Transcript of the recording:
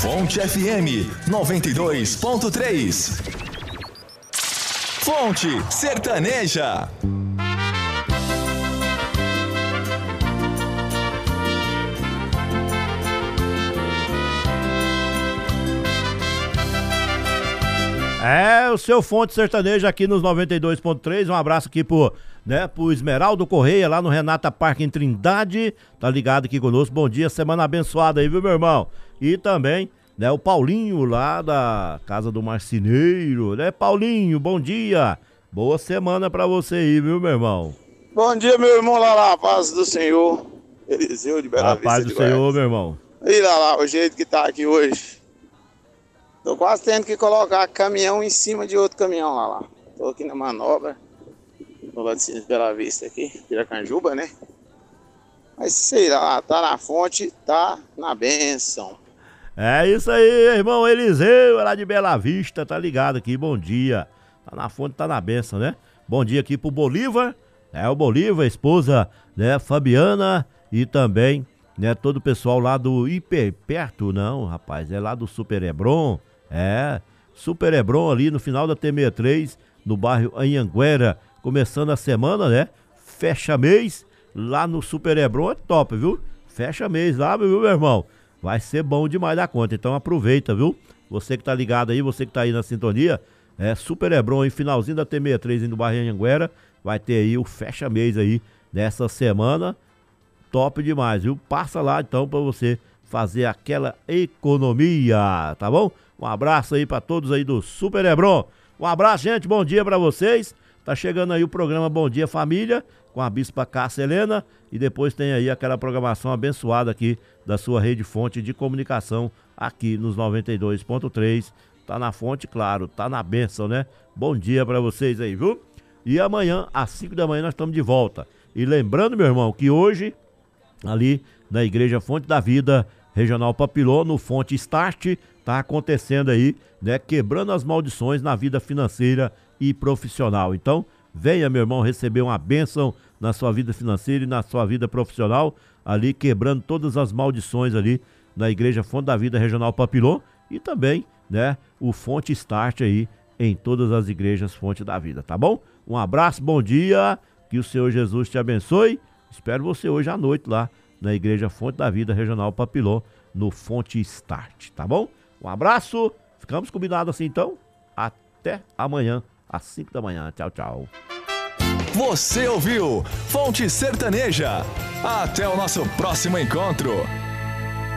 Fonte FM 92.3. Fonte Sertaneja. É, o seu Fonte Sertaneja aqui nos 92.3. Um abraço aqui pro Esmeraldo Correia, lá no Renata Parque em Trindade. Tá ligado aqui conosco. Bom dia, semana abençoada aí, viu, meu irmão? E também, o Paulinho lá da Casa do Marceneiro, Paulinho, bom dia. Boa semana pra você aí, viu, meu irmão? Bom dia, meu irmão, lá, paz do Senhor. Eliseu de Bela Vista. Paz do Senhor, meu irmão. E lá, o jeito que tá aqui hoje. Tô quase tendo que colocar caminhão em cima de outro caminhão lá. Tô aqui na manobra. Do lado de Bela Vista aqui, Piracanjuba, né? Mas sei lá, tá na fonte, tá na bênção. É isso aí, irmão Eliseu, lá de Bela Vista, tá ligado aqui, bom dia. Tá na fonte, tá na bênção, né? Bom dia aqui pro Bolívar, o Bolívar, a esposa, Fabiana e também, todo o pessoal lá do perto não, rapaz, é lá do Super Hebron, Super Hebron ali no final da T63, no bairro Anhanguera, começando a semana, fecha mês, lá no Super Hebron é top, viu? Fecha mês lá, viu, meu irmão? Vai ser bom demais da conta, então aproveita, viu? Você que tá ligado aí, você que tá aí na sintonia, Super Hebron aí, finalzinho da T63 no bairro Anhanguera, vai ter aí o fecha mês aí dessa semana, top demais, viu? Passa lá então pra você fazer aquela economia, tá bom? Um abraço aí pra todos aí do Super Hebron. Um abraço, gente, bom dia pra vocês. Tá chegando aí o programa Bom Dia Família, com a Bispa Cássia Helena, e depois tem aí aquela programação abençoada aqui da sua rede fonte de comunicação aqui nos 92.3. Tá na fonte, claro, tá na bênção, né? Bom dia pra vocês aí, viu? E amanhã, às 5 da manhã, nós estamos de volta. E lembrando, meu irmão, que hoje, ali na Igreja Fonte da Vida, Regional Papilô, no Fonte Start, tá acontecendo aí, quebrando as maldições na vida financeira e profissional. Então, venha, meu irmão, receber uma bênção na sua vida financeira e na sua vida profissional, ali quebrando todas as maldições ali na Igreja Fonte da Vida Regional Papilô e também, o Fonte Start aí em todas as igrejas Fonte da Vida, tá bom? Um abraço, bom dia, que o Senhor Jesus te abençoe. Espero você hoje à noite lá na Igreja Fonte da Vida Regional Papilô, no Fonte Start, tá bom? Um abraço, ficamos combinados assim então, até amanhã às 5 da manhã, tchau, tchau. Você ouviu Fonte Sertaneja. Até o nosso próximo encontro.